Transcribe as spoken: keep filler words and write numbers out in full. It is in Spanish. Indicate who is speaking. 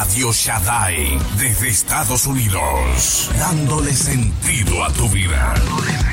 Speaker 1: Radio Shaddai desde Estados Unidos, dándole sentido a tu vida.